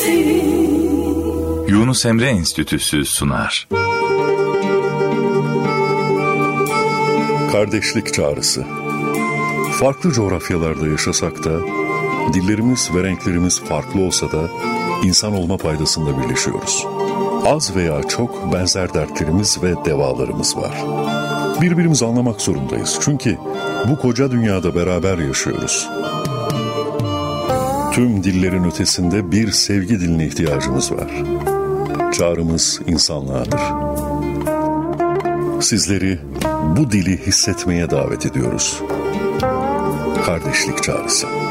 Yunus Emre Enstitüsü sunar. Kardeşlik çağrısı. Farklı coğrafyalarda yaşasak da, dillerimiz ve renklerimiz farklı olsa da insan olma paydasında birleşiyoruz. Az veya çok benzer dertlerimiz ve devalarımız var. Birbirimizi anlamak zorundayız çünkü bu koca dünyada beraber yaşıyoruz. Tüm dillerin ötesinde bir sevgi diline ihtiyacımız var. Çağrımız insanlığadır. Sizleri bu dili hissetmeye davet ediyoruz. Kardeşlik çağrısı.